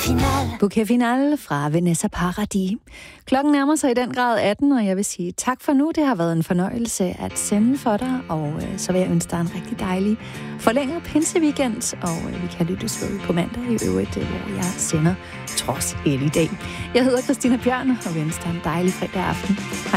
Bouquet Final fra Vanessa Paradis. Klokken nærmer sig i den grad 18, og jeg vil sige tak for nu. Det har været en fornøjelse at sende for dig, og så vil jeg ønske dig en rigtig dejlig forlænget pinseweekend, og vi kan lyttes ved på mandag i øvrigt, hvor jeg sender trods helligdag. Jeg hedder Christina Bjørn, og vi ønsker dig en dejlig fredag aften. Hej.